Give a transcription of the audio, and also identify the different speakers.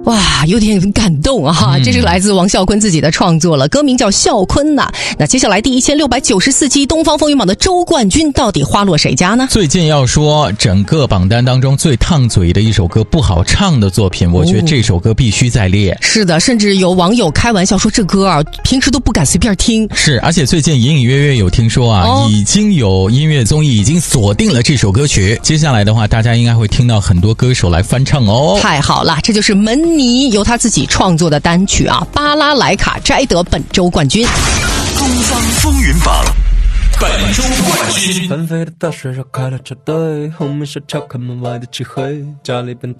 Speaker 1: 哇，有点感动啊！这是来自王啸坤自己的创作了，歌名叫《啸坤》呐。那接下来第1694期东方风云榜的周冠军到底花落谁家呢？
Speaker 2: 最近要说整个榜单当中最烫嘴的一首歌，不好唱的作品，我觉得这首歌必须在列。
Speaker 1: 是的，甚至有网友开玩笑说这歌啊，平时都不敢随便听。
Speaker 2: 是，而且最近隐隐约约有听说啊，已经有音乐综艺已经锁定了这首歌曲。接下来的话，大家应该会听到很多歌手来翻唱哦。
Speaker 1: 太好了，这就是门尼由他自己创作的单曲啊，巴拉莱卡摘得本周冠军。
Speaker 3: 东方风云榜本周冠军。
Speaker 4: 纷飞的大水绕开了车队，后面是敲开门外的漆黑，家里边